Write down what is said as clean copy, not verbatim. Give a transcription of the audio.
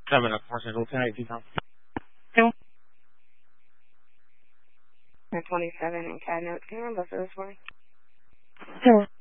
Coming up, 4 Central, 10 pounds. 27 and CAD notes. Can you run both of those for me? Sure.